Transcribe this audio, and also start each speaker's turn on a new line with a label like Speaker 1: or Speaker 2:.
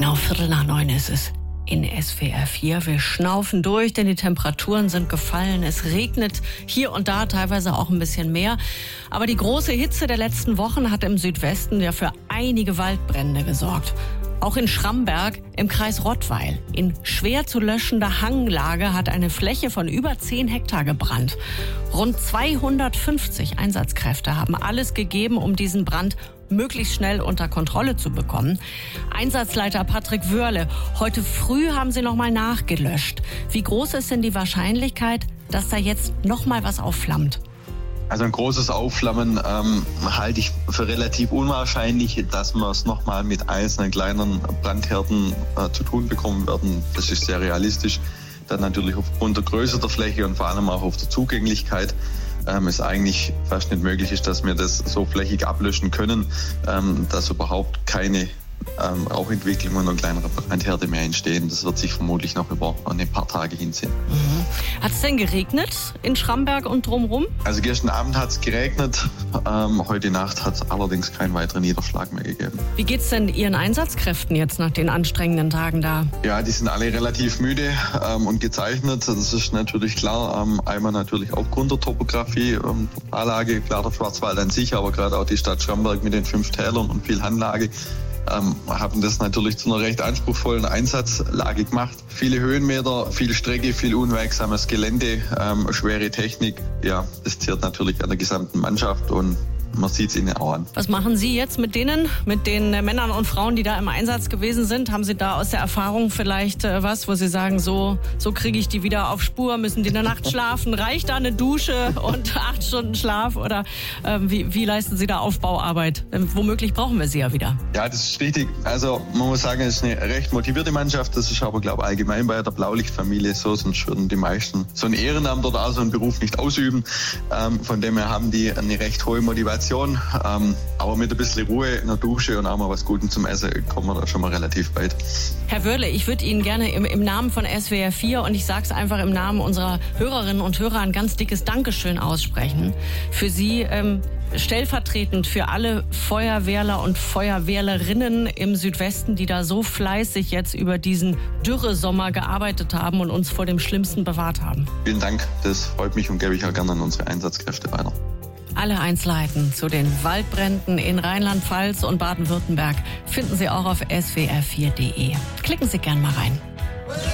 Speaker 1: Genau 8:45 ist es in SWR 4. Wir schnaufen durch, denn die Temperaturen sind gefallen. Es regnet hier und da teilweise auch ein bisschen mehr. Aber die große Hitze der letzten Wochen hat im Südwesten ja für einige Waldbrände gesorgt. Auch in Schramberg im Kreis Rottweil. In schwer zu löschender Hanglage hat eine Fläche von über 10 Hektar gebrannt. Rund 250 Einsatzkräfte haben alles gegeben, um diesen Brand möglichst schnell unter Kontrolle zu bekommen. Einsatzleiter Patrick Wörle, heute früh haben Sie noch mal nachgelöscht. Wie groß ist denn die Wahrscheinlichkeit, dass da jetzt noch mal was aufflammt?
Speaker 2: Also ein großes Aufflammen halte ich für relativ unwahrscheinlich, dass wir es nochmal mit einzelnen kleinen Brandherden zu tun bekommen werden. Das ist sehr realistisch. Dann natürlich aufgrund der Größe der Fläche und vor allem auch auf der Zugänglichkeit es eigentlich fast nicht möglich ist, dass wir das so flächig ablöschen können, dass überhaupt keine Rauchentwicklungen und kleinere Brandherde mehr entstehen. Das wird sich vermutlich noch über ein paar Tage hinziehen.
Speaker 1: Hat es denn geregnet in Schramberg und drumherum?
Speaker 2: Also gestern Abend hat es geregnet. Heute Nacht hat es allerdings keinen weiteren Niederschlag mehr gegeben.
Speaker 1: Wie geht's denn Ihren Einsatzkräften jetzt nach den anstrengenden Tagen da?
Speaker 2: Ja, die sind alle relativ müde und gezeichnet. Das ist natürlich klar. Einmal natürlich aufgrund der Topografie, Topallage, klar der Schwarzwald an sich, aber gerade auch die Stadt Schramberg mit den 5 Tälern und viel Hanglage haben das natürlich zu einer recht anspruchsvollen Einsatzlage gemacht. Viele Höhenmeter, viel Strecke, viel unwegsames Gelände, schwere Technik. Ja, das zehrt natürlich an der gesamten Mannschaft und man sieht es ihnen auch an.
Speaker 1: Was machen Sie jetzt mit denen, mit den Männern und Frauen, die da im Einsatz gewesen sind? Haben Sie da aus der Erfahrung vielleicht was, wo Sie sagen, so kriege ich die wieder auf Spur? Müssen die in der Nacht schlafen? Reicht da eine Dusche und 8 Stunden Schlaf? Oder wie leisten Sie da Aufbauarbeit? Womöglich brauchen wir sie ja wieder.
Speaker 2: Ja, das ist richtig. Also man muss sagen, es ist eine recht motivierte Mannschaft. Das ist aber, glaube ich, allgemein bei der Blaulichtfamilie so. Sonst würden die meisten so ein Ehrenamt oder auch so einen Beruf nicht ausüben. Von dem her haben die eine recht hohe Motivation. Aber mit ein bisschen Ruhe, einer Dusche und auch mal was Gutes zum Essen kommen wir da schon mal relativ weit.
Speaker 1: Herr Wörle, ich würde Ihnen gerne im Namen von SWR 4 und ich sage es einfach im Namen unserer Hörerinnen und Hörer ein ganz dickes Dankeschön aussprechen. Für Sie stellvertretend für alle Feuerwehrler und Feuerwehrlerinnen im Südwesten, die da so fleißig jetzt über diesen Dürresommer gearbeitet haben und uns vor dem Schlimmsten bewahrt haben.
Speaker 2: Vielen Dank, das freut mich und gebe ich auch gerne an unsere Einsatzkräfte weiter.
Speaker 1: Alle Einzelheiten zu den Waldbränden in Rheinland-Pfalz und Baden-Württemberg finden Sie auch auf swr4.de. Klicken Sie gern mal rein.